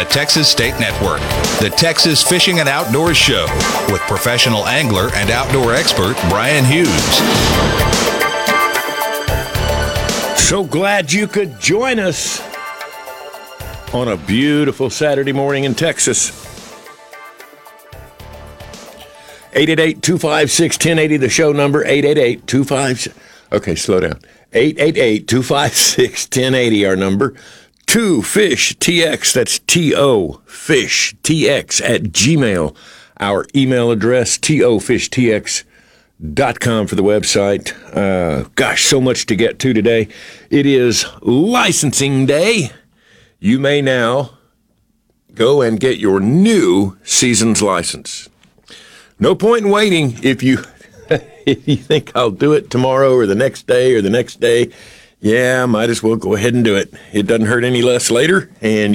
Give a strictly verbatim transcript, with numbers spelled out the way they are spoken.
the Texas State Network. The Texas Fishing and Outdoors Show with professional angler and outdoor expert Brian Hughes. So glad you could join us on a beautiful Saturday morning in Texas. eight eight eight, two five six, one zero eight zero, the show number, eight eight eight, two five six... Okay, slow down. eight eight eight, two five six, one zero eight zero, our number. two fish T X, that's T O, fish T X at Gmail. Our email address, T O fish T X dot com for the website. Uh, gosh, so much to get to today. It is licensing day. You may now go and get your new season's license. No point in waiting if you if you think I'll do it tomorrow or the next day or the next day. Yeah, might as well go ahead and do it. It doesn't hurt any less later, and